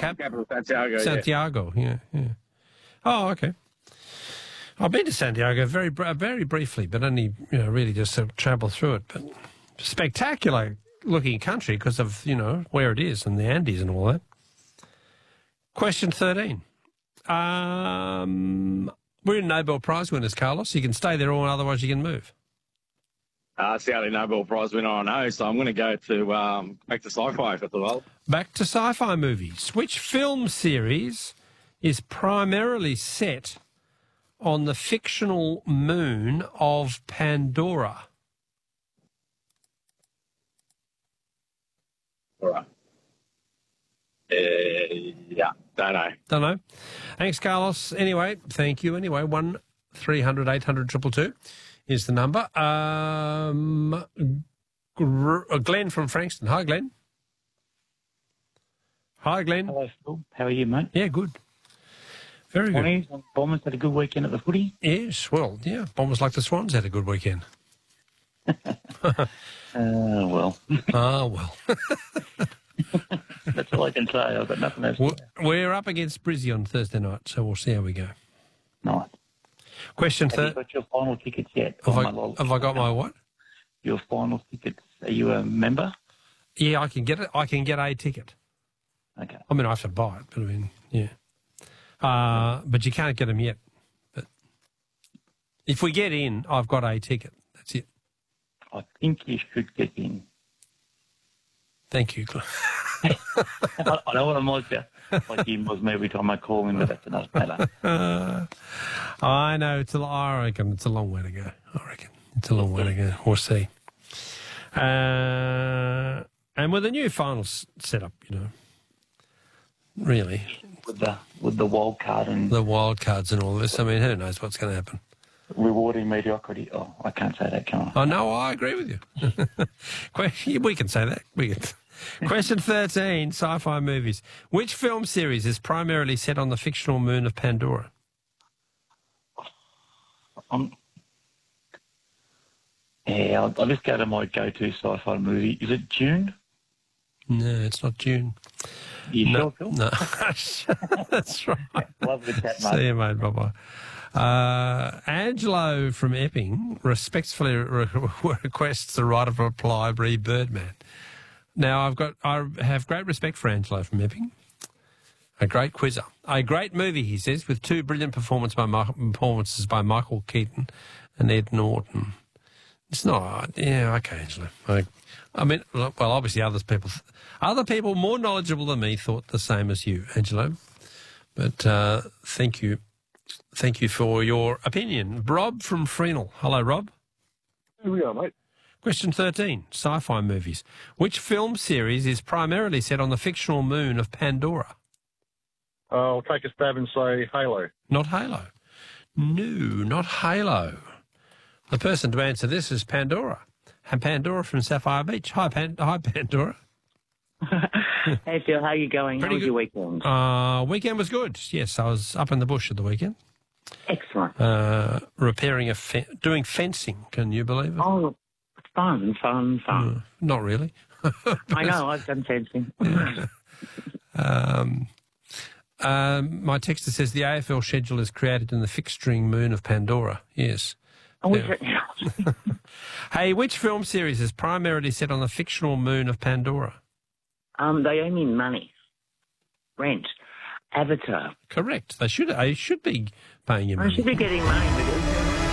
capital, Santiago. Santiago, yeah. Oh, okay. I've been to Santiago very briefly, but only, really just to travel through it. But spectacular looking country because of, where it is and the Andes and all that. Question 13. We're in Nobel Prize winners, Carlos. You can stay there or otherwise you can move. It's the only Nobel Prize winner I know, so I'm going to go to back to sci-fi for the while. Back to sci-fi movies. Which film series is primarily set on the fictional moon of Pandora? All right. Yeah, don't know. Don't know. Thanks, Carlos. Anyway, thank you. Anyway, 1-300-800-222 is the number. Glenn from Frankston. Hi, Glenn. Hi, Glenn. Hello, Phil. How are you, mate? Yeah, good. Very good. Bonnies and Bombers had a good weekend at the footy? Yes, well, yeah. Bombers like the Swans had a good weekend. Well. Ah, well. That's all I can say. I've got nothing else to say. We're up against Brizzy on Thursday night, so we'll see how we go. Nice. Question Have you got your final tickets yet? Have I got my what? Your final tickets. Are you a member? Yeah, I can get it. I can get a ticket. Okay. I mean, I have to buy it, but I mean, yeah. But you can't get them yet. But if we get in, I've got a ticket. That's it. I think you should get in. Thank you, Glenn. I know what I'm like, like you was me every time I call him, but that's another matter. I know. I reckon it's a long way to go. I reckon it's a long way to go. We'll see. And with a new finals set up, really. With the wild card and the wild cards and all this. I mean, who knows what's going to happen? Rewarding mediocrity. Oh, I can't say that, can I? Oh, no, I agree with you. We can say that. We can. Question 13, sci-fi movies. Which film series is primarily set on the fictional moon of Pandora? I'll just go to my go-to sci-fi movie. Is it Dune? No, it's not Dune. You sure, Phil? No. That's right. Love the chat, mate. See you, mate. Bye-bye. Angelo from Epping respectfully requests the right of reply, re Birdman. Now, I have great respect for Angelo from Epping. A great quizzer. A great movie, he says, with two brilliant performances by Michael Keaton and Ed Norton. It's not, yeah, okay, Angelo. I mean, well, obviously other people more knowledgeable than me thought the same as you, Angelo. But thank you. Thank you for your opinion. Rob from Freenall. Hello, Rob. Here we are, mate. Question 13, sci-fi movies. Which film series is primarily set on the fictional moon of Pandora? I'll take a stab and say Halo. Not Halo. No, not Halo. The person to answer this is Pandora. And Pandora from Sapphire Beach. Hi, Pandora. Hey, Phil, how are you going? How was your weekend? Weekend was good. Yes, I was up in the bush at the weekend. Excellent. Repairing doing fencing. Can you believe it? Oh, fun. Not really. I know, I've done fencing. My texter says the AFL schedule is created in the fixturing moon of Pandora. Yes. Oh, yeah. Hey, which film series is primarily set on the fictional moon of Pandora? They owe me money. Rent. Avatar. Correct. They should be paying you money. I should be getting money for this.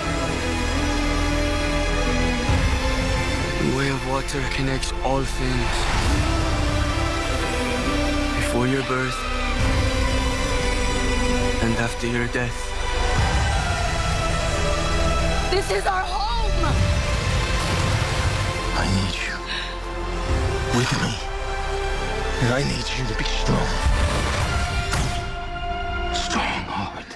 The way of water connects all things. Before your birth and after your death. This is our home! I need you with me. And I need you to be strong. Strong-hearted.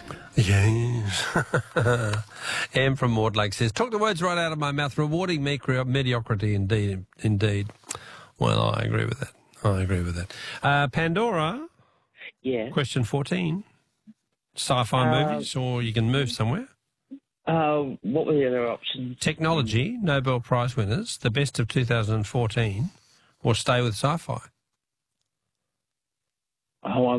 Yes. Em from Maudlake says, took the words right out of my mouth. Rewarding mediocrity, indeed. Well, I agree with that. Pandora. Yeah. Question 14. Sci-fi movies, or you can move somewhere. What were the other options? Technology, Nobel Prize winners, the best of 2014, or stay with sci-fi. Oh,